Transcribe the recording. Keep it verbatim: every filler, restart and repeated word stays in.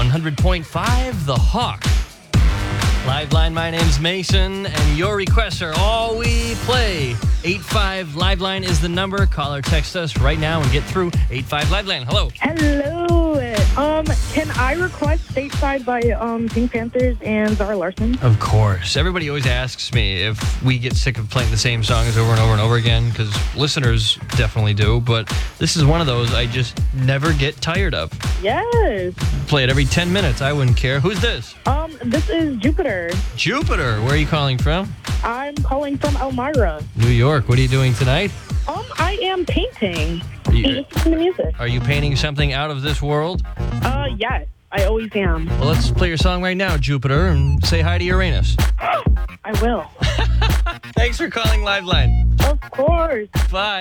one hundred point five The Hawk. Liveline, my name's Mason, and your requests are all we play. eight five Liveline is the number. Call or text us right now and get through. eight five Liveline. Hello. Hello. Um, can I request Stateside by um, Pink Panthers and Zara Larsson? Of course. Everybody always asks me if we get sick of playing the same songs over and over and over again, because listeners definitely do, but this is one of those I just never get tired of. Yes. Play it every ten minutes. I wouldn't care. Who's this? Um, this is Jupiter. Jupiter. Where are you calling from? I'm calling from Elmira. New York. What are you doing tonight? Um, I am painting. Are you, And listening to music. are you painting something out of this world? Uh, yes. I always am. Well, let's play your song right now, Jupiter, and say hi to Uranus. I will. Thanks for calling Liveline. Of course. Bye.